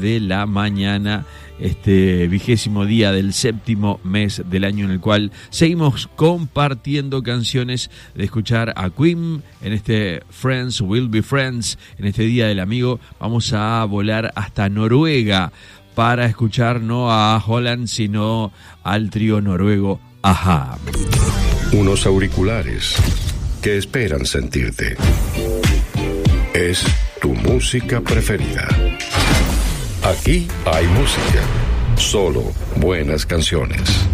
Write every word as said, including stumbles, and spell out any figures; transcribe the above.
de la mañana, este vigésimo día del séptimo mes del año, en el cual seguimos compartiendo canciones, de escuchar a Queen en este Friends Will Be Friends, en este Día del Amigo. Vamos a volar hasta Noruega para escuchar no a Holland, sino al trío noruego A-ha. Unos auriculares que esperan sentirte. Es tu música preferida. Aquí hay música, solo buenas canciones.